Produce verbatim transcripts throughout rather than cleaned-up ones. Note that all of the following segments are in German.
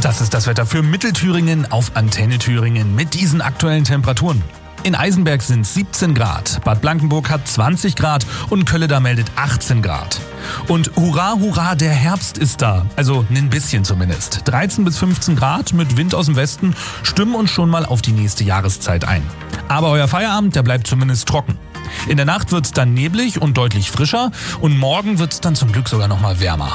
Das ist das Wetter für Mittelthüringen auf Antenne Thüringen mit diesen aktuellen Temperaturen. In Eisenberg sind siebzehn Grad, Bad Blankenburg hat zwanzig Grad und Kölleda meldet achtzehn Grad. Und hurra, hurra, der Herbst ist da. Also ein bisschen zumindest. dreizehn bis fünfzehn Grad mit Wind aus dem Westen stimmen uns schon mal auf die nächste Jahreszeit ein. Aber euer Feierabend, der bleibt zumindest trocken. In der Nacht wird's dann neblig und deutlich frischer und morgen wird's dann zum Glück sogar noch mal wärmer.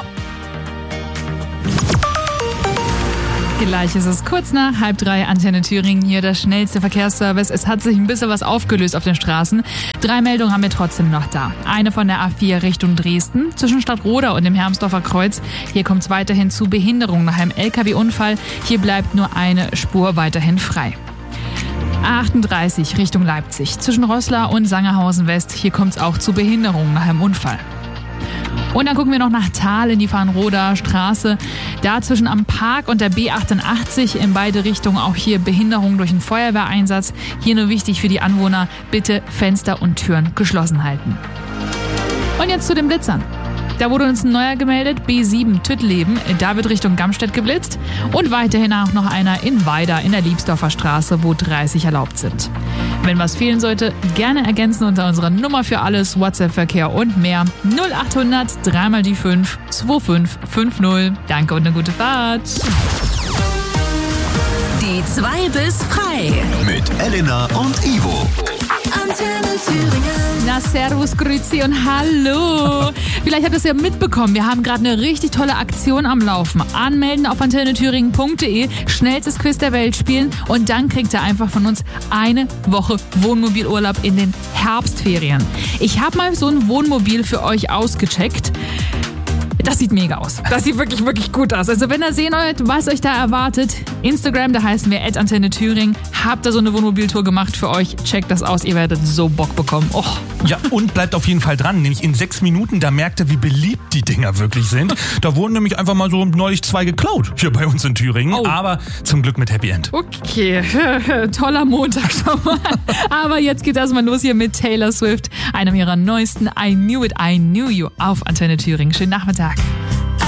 Gleich ist es kurz nach halb drei, Antenne Thüringen hier, der schnellste Verkehrsservice. Es hat sich ein bisschen was aufgelöst auf den Straßen. Drei Meldungen haben wir trotzdem noch da. Eine von der A vier Richtung Dresden, zwischen Stadtroda und dem Hermsdorfer Kreuz. Hier kommt es weiterhin zu Behinderungen nach einem L K W-Unfall. Hier bleibt nur eine Spur weiterhin frei. A achtunddreißig Richtung Leipzig, zwischen Roßla und Sangerhausen West. Hier kommt es auch zu Behinderungen nach einem Unfall. Und dann gucken wir noch nach Thal in die Farnroder Straße. Da zwischen am Park und der B achtundachtzig in beide Richtungen auch hier Behinderung durch einen Feuerwehreinsatz. Hier nur wichtig für die Anwohner, bitte Fenster und Türen geschlossen halten. Und jetzt zu den Blitzern. Da wurde uns ein neuer gemeldet, B sieben Tüttleben. Da wird Richtung Gamstedt geblitzt. Und weiterhin auch noch einer in Weida in der Liebsdorfer Straße, wo dreißig erlaubt sind. Wenn was fehlen sollte, gerne ergänzen unter unserer Nummer für alles, WhatsApp-Verkehr und mehr. null achthundert drei mal die fünf zwei fünf fünf null. Danke und eine gute Fahrt. Die zwei bis frei. Mit Elena und Ivo. Antenne Thüringen. Na, servus, grüezi und hallo. Vielleicht habt ihr es ja mitbekommen, wir haben gerade eine richtig tolle Aktion am Laufen. Anmelden auf antenne thüringen punkt de, schnellstes Quiz der Welt spielen und dann kriegt ihr einfach von uns eine Woche Wohnmobilurlaub in den Herbstferien. Ich habe mal so ein Wohnmobil für euch ausgecheckt. Das sieht mega aus. Das sieht wirklich, wirklich gut aus. Also wenn ihr sehen wollt, was euch da erwartet, Instagram, da heißen wir at antenne thüringen. Habt ihr so eine Wohnmobiltour gemacht für euch? Checkt das aus, ihr werdet so Bock bekommen. Oh. Ja, und bleibt auf jeden Fall dran. Nämlich in sechs Minuten, da merkt ihr, wie beliebt die Dinger wirklich sind. Da wurden nämlich einfach mal so neulich zwei geklaut hier bei uns in Thüringen. Oh. Aber zum Glück mit Happy End. Okay, toller Montag schon mal. Aber jetzt geht's erstmal los hier mit Taylor Swift, einem ihrer neuesten I Knew It, I Knew You auf Antenne Thüringen. Schönen Nachmittag.